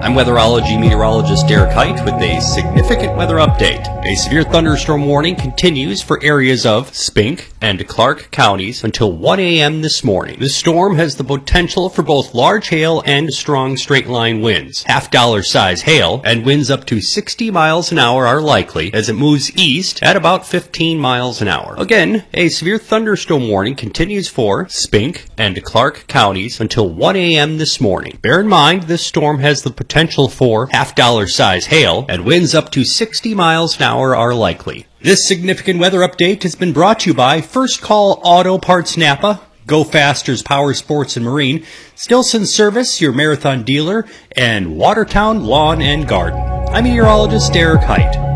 I'm weatherology meteorologist Derek Height with a significant weather update. A severe thunderstorm warning continues for areas of Spink and Clark counties until 1 a.m. this morning. This storm has the potential for both large hail and strong straight-line winds. Half-dollar size hail and winds up to 60 miles an hour are likely as it moves east at about 15 miles an hour. Again, a severe thunderstorm warning continues for Spink and Clark counties until 1 a.m. this morning. Bear in mind, this storm has the potential for half-dollar size hail and winds up to 60 miles an hour are likely. This significant weather update has been brought to you by First Call Auto Parts Napa, Go Faster's Power Sports and Marine, Stilson Service, your marathon dealer, and Watertown Lawn and Garden. I'm meteorologist Derek Height.